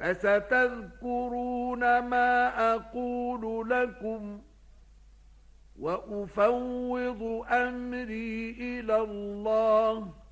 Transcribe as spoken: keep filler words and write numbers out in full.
فستذكرون ما أقول لكم وأفوض أمري إلى الله